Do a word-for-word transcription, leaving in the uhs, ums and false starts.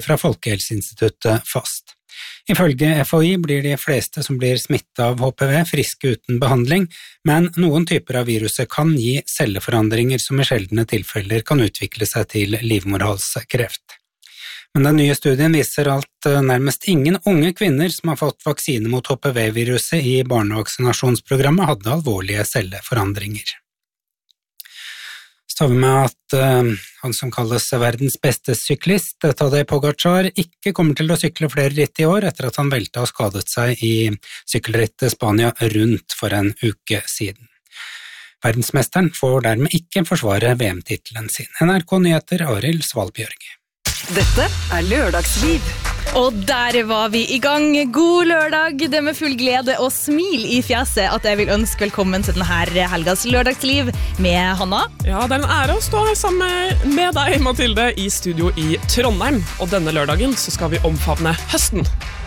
fra Folkehelseinstituttet fast. Ifølge F H I blir de fleste som blir smittet av H P V friske uten behandling, men noen typer av viruset kan gi celleforandringer som i sjeldne tilfeller kan utvikle seg til livmorhalskreft. Men den nye studien viser at nærmest ingen unge kvinner som har fått vaksine mot H P V-viruset i barnevaksinasjonsprogrammet hadde alvorlige celleforandringer. Så har vi med at uh, han som kalles verdens beste syklist, Tadej Pogačar, ikke kommer til å sykle flere ritt i år etter at han veltet og skadet seg i sykkelrittet Spania rundt for en uke siden. Verdensmesteren får dermed ikke forsvare V M-titelen sin. N R K Nyheter, Arild Svalbjørg. Dette er Lørdagsliv. Og der var vi i gang. God lørdag, det med full glede og smil i fjeset at jeg vil ønske velkommen til denne helgas Lørdagsliv med Hanna. Ja, det er en ære å stå her sammen med deg, Mathilde, i studio i Trondheim. Og denne lørdagen så skal vi omfavne høsten.